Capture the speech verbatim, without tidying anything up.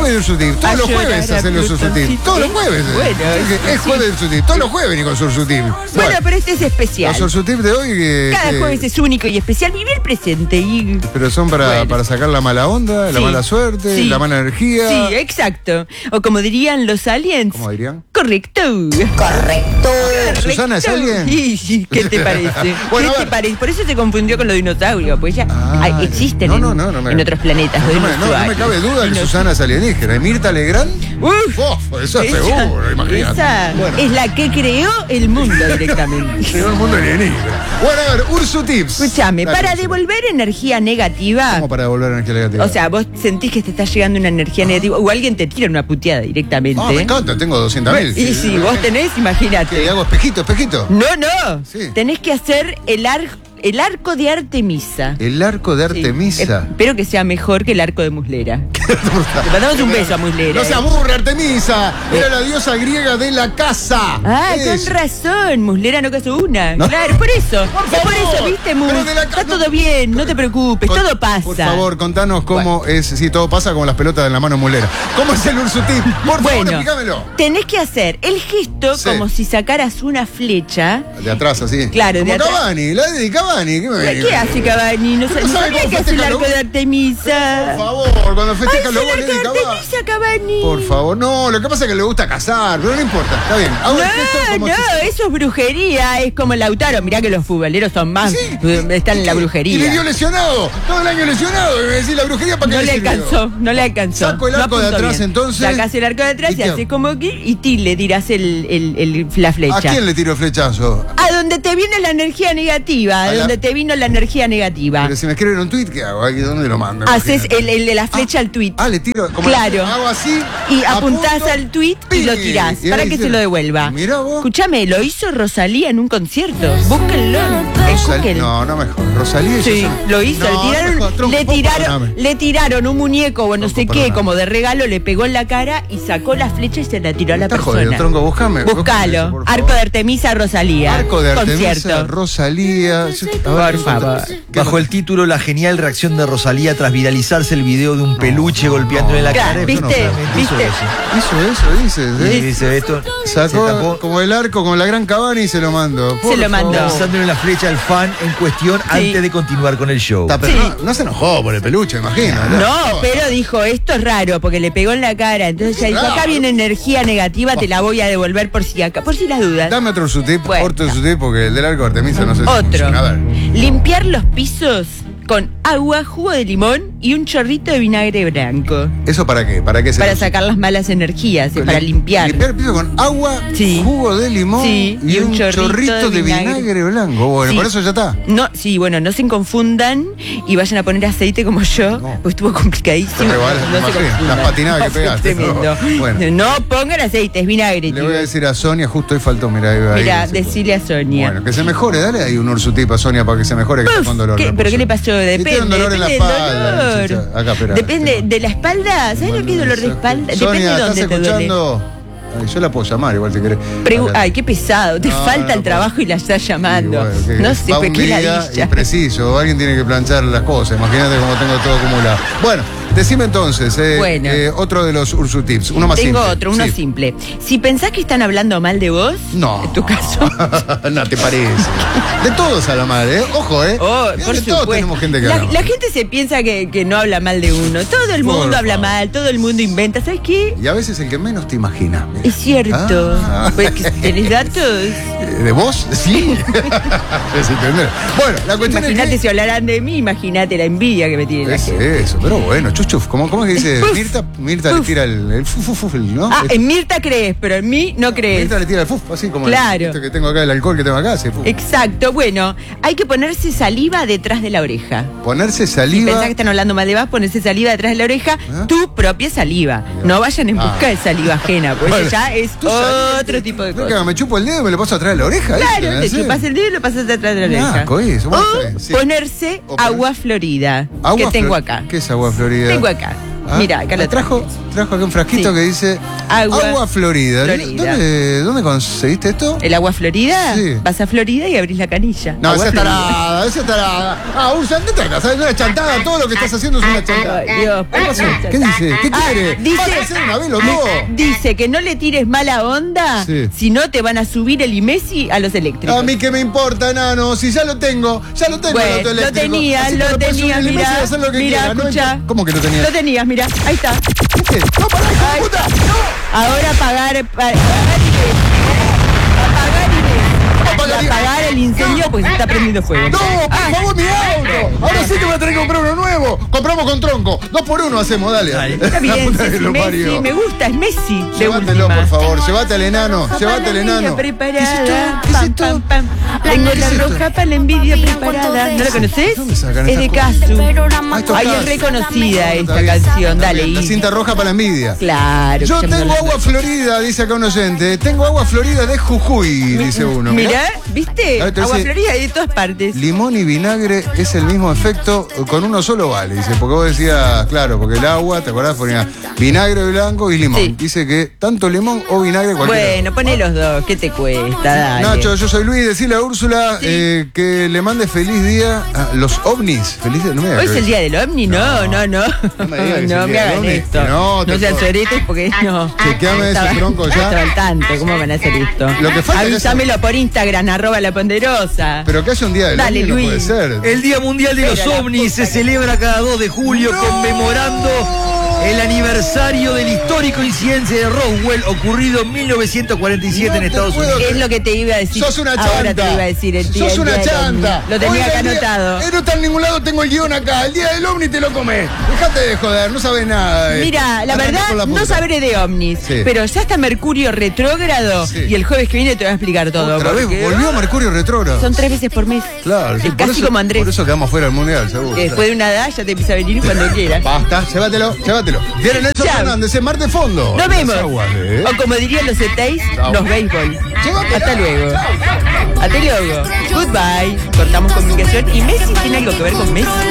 jueves de Ursutip. Todos los jueves hacen los Ursutip. Todos los jueves. Bueno, es jueves de Ursutip. Todos los jueves, Nico, Ursutip. Bueno, pero este es especial. Los Ursutip de hoy. Eh, Cada que, jueves es único y especial. Vive el presente. Y... Pero son para, bueno. para sacar la mala onda, la sí. mala suerte, sí. la mala energía. Sí, exacto. O como dirían los aliens. ¿Cómo dirían? Correcto. Correcto. ¿Susana es alguien? Sí, sí. ¿Qué te parece? Bueno, ¿Qué te parece? Por eso se confundió con los dinosaurios. Pues ya ah, hay, existen no, no, no, no me, en otros planetas. No, no, no, no me cabe duda que Susana es alienígena. ¿Y Mirta Legrand? Uf, oh, eso es esa, seguro, imagínate. Esa bueno. es la que creó el mundo directamente. Creó el mundo alienígena. Bueno, a ver, Ursutips. Escúchame, Dale, para Ursutips. devolver energía negativa. ¿Cómo para devolver energía negativa? O sea, vos sentís que te está llegando una energía ah. negativa o alguien te tira una puteada directamente. Ah, me encanta, tengo doscientas mil. Y si sí, vos tenés, imagínate. ¿Qué hago? ¿Espejito, espejito? No, no. Sí. Tenés que hacer el arco. El arco de Artemisa. El arco de Artemisa. Sí. Espero que sea mejor que el arco de Muslera. Le mandamos un beso a Muslera. No se aburre, Artemisa. Era eh. la diosa griega de la casa. Ah, es. con razón. Muslera no casó una. ¿No? Claro, por eso. Por es por eso, viste, Mus. Está no. todo bien, no te preocupes, Con, todo pasa. Por favor, contanos cómo bueno. es. Sí, todo pasa como las pelotas en la mano de Muslera. ¿Cómo es el Ursutip? Por bueno, favor, explícamelo. Tenés que hacer el gesto sí. como si sacaras una flecha. De atrás, así. Claro, como de atrás. Cavani, la de Cavani. ¿Qué me ¿Qué hace Cavani? No, no sabía que hace el arco de Artemisa. Por favor, cuando festeja los goles de Artemisa, Cavani. Por favor, no, lo que pasa es que le gusta cazar, pero no importa, está bien. Hago no, no, si... eso es brujería, es como Lautaro. Mirá que los futboleros son más, sí, están en la brujería. Y vivió lesionado, todo el año lesionado, y me decís la brujería para qué no le le alcanzó, no le alcanzó. Saco el arco no de atrás bien. Entonces. Sacás el arco de atrás y, y haces como que y ti le tirás el, el, el, la flecha. ¿A quién le tiro flechazo? A donde te viene la energía negativa, a, a donde la... te vino la energía negativa. Pero si me escriben un tweet, ¿qué hago? ¿Dónde lo mando? Haces el, el de la flecha ah, al tweet. Ah, le tiro. Como claro. Hago así. Y apuntás apunto, al tweet y lo tirás para que se lo devuelva. Mirá vos. Escuchame, lo hizo Rosalía en un concierto. Búsquenlo. Rosal... No, no mejor. Rosalía. Sí, lo hizo. No, le tiraron, mejor, tronco, le, tiraron le tiraron un muñeco o no sé qué, como de regalo, le pegó en la cara y sacó la flecha y se la tiró a la Está persona. Jodido, tronco, buscame. Búscalo. Buscame eso, Arco de Artemisa, Rosalía. Arco de Artemisa, concierto. Rosalía. Por favor. Bajo el título La genial reacción de Rosalía tras viralizarse el video de un no, peluche no, golpeándole no, la cara. ¿Viste? No, ¿Viste? Hizo eso, dices. ¿eh? Sí, dice esto. Sacó como el arco, como la gran Cavani y se lo mandó. Se lo mandó. Lanzándole la flecha al fan en cuestión sí. antes de continuar con el show. Está, pero sí. no, no se enojó por el peluche, imagino. No, no, pero dijo, esto es raro, porque le pegó en la cara. Entonces ya dijo, acá viene energía negativa, te la voy a devolver por si acá, por si las dudas. Dame otro Ursutip, bueno, otro Ursutip, porque el del arco de Artemisa no sé si Otro. funciona. A ver. Limpiar los pisos con agua, jugo de limón y un chorrito de vinagre blanco. ¿Eso para qué? ¿Para qué se Para sacar las malas energías, Pero para li limpiar. Limpiar el piso con agua, sí. jugo de limón sí. y, y un chorrito, chorrito de, vinagre. de vinagre blanco. Bueno, sí. por eso ya está. No, sí, bueno, no se confundan y vayan a poner aceite como yo, no. pues estuvo complicadísimo. Vale, no se confundan. Las patinadas que pegaste. Tremendo. No, bueno. no pongan aceite, es vinagre. Le voy a decir a Sonia, justo hoy faltó, mira, ahí. Mira, decirle a Sonia. Bueno, que se mejore, dale ahí un Ursutip a Sonia para que se mejore, que Uf, está con dolor. ¿qué, ¿Pero qué le pasó? Depende. La espalda, Acá, espera, ¿Depende de la espalda? ¿Sabes lo que es dolor de espalda? Sonia, Depende de dónde ¿estás te escuchando? duele. Ay, yo la puedo llamar igual si querés. Pregu Ay, qué pesado. Te no, falta no, el trabajo no. y la estás llamando. Bueno, no sé, fue que la impreciso. Alguien tiene que planchar las cosas. Imagínate cómo tengo todo acumulado. Bueno, decime entonces, eh, bueno. eh, otro de los Ursutips, uno más Tengo simple. Tengo otro, uno sí. simple. Si pensás que están hablando mal de vos, no. en tu caso. No te parece. De todos habla mal, ¿eh? Ojo, ¿eh? Oh, Mirá por que todos tenemos gente que la, habla la gente se piensa que, que no habla mal de uno. Todo el mundo por habla favor. mal, todo el mundo inventa. ¿Sabes qué? Y a veces el que menos te imagina. Es cierto. Ah. Pues, ¿tenés datos? ¿De vos? Sí. Bueno, la cuestión imagínate es que... si hablaran de mí, imagínate la envidia que me tiene es la gente. Eso, pero bueno, chuchuf, ¿cómo, cómo es que dice? Uf, Mirta, Mirta le tira el, el fuf, fuf, fuf, ¿no? Ah, es... en Mirta crees, pero en mí no crees. Mirta le tira el fuf, así como claro. el, esto que tengo acá, el alcohol que tengo acá. Así, exacto, bueno, hay que ponerse saliva detrás de la oreja. Ponerse saliva. Si pensás que están hablando mal de vos, ponerse saliva detrás de la oreja, ¿ah? tu propia saliva. No vayan en busca ah. de saliva ajena, porque vale. ya es otro tipo de cosas. Me chupo el dedo y me lo paso atrás de la oreja. Claro, te chupas el dedo y lo pasas atrás de la oreja. Ah, eso. O sí. ponerse o agua florida, ¿Agua que tengo flor... acá. ¿Qué es agua florida? Tengo acá. Ah, Mira, acá lo trajo, trajo acá un frasquito sí. que dice agua, agua Florida. Florida. ¿Dónde, ¿Dónde conseguiste esto? ¿El agua Florida? Sí. Vas a Florida y abrís la canilla. No, agua esa tarada, esa tarada. Ah, Ursa, no te hagas, es una chantada. Todo lo que estás haciendo es una chantada. Ay, Dios, ¿Qué pasó? ¿Qué dice? ¿Qué ah, quiere? Dice, ¿Vas a hacer una vez los dos? Dice que no le tires mala onda, sí. si no te van a subir el IMESI a los eléctricos. A mí qué me importa, nano, si ya lo tengo, ya lo tengo bueno, el auto eléctrico. Lo tenías, lo tenías, mira, mira, escucha. ¿No? ¿Cómo que lo tenías? Lo tenías, mira, ahí está. ¿Qué? ¡No, pará, hijo de puta! ¡No! Ahora pagar, pagar, pagar, apagar el incendio porque se está prendiendo fuego. ¡No! ¡Por ah. favor, mi auto! Ahora sí te voy a tener que comprar uno nuevo. Compramos con tronco. Dos por uno hacemos, dale. Ay, está bien, sí, Messi, me gusta, es Messi. Llévatelo, por favor. Llévate al enano. Llévate al enano. Preparada. Pam, pam, pam. Tengo la roja para la envidia preparada. ¿No la conoces? Es de Casu. Ay, es reconocida esta canción. Dale, La cinta roja para la envidia. Claro. Yo tengo agua Florida, dice acá un oyente. Tengo agua Florida de Jujuy, dice uno. Mirá, ¿viste? Agua Florida de todas partes. Limón y vinagre es el mismo efecto, con uno solo vale, dice, porque vos decías, claro, porque el agua, ¿te acordás? Ponía vinagre blanco y limón. Sí. Dice que tanto limón o vinagre cualquiera. Bueno, poné los dos, ¿qué te cuesta? Dale. Nacho, yo soy Luis, decirle a Úrsula sí. eh, que le mande feliz día a los ovnis. Feliz día, no me ¿Hoy es el día del ovni? No, no, no. No me, no me hagan esto. No, no sean soretes porque no. Chequeame ese tronco ya. No al tanto, ¿cómo van a hacer esto? Lo que falta avísamelo es... por Instagram, arroba la ponderosa. Pero que haya un día del Dale, ovni, Luis. no puede ser. El Día Mundial de los OVNIs se celebra cada dos de julio no. conmemorando el aniversario del histórico incidente de Roswell ocurrido en mil novecientos cuarenta y siete no en Estados Unidos. Es lo que te iba a decir. Sos una chanta. Ahora te iba a decir el día, Sos una el día chanta. Lo tenía Oye, acá día, anotado. Eh, no está en ningún lado, tengo el guión acá. El día del ovni te lo comés. Dejate de joder, no sabes nada. Eh. Mira, la verdad, la no sabré de ovnis, sí. pero ya está Mercurio retrógrado sí. y el jueves que viene te voy a explicar todo. Otra vez, volvió Mercurio retrógrado. Son tres veces por mes. Claro, sí, casi eso, como Andrés. Por eso quedamos fuera del mundial, seguro. Después claro. de una edad ya te empieza a venir cuando quieras. Basta, llévatelo, llévatelo. Viene Nelson Chau. Fernández en Mar de Fondo. Nos vemos. Aguas, ¿eh? O como dirían los setéis, los béisbol. Hasta luego. Hasta luego. Goodbye. Cortamos comunicación. ¿Y Messi tiene algo que ver con Messi?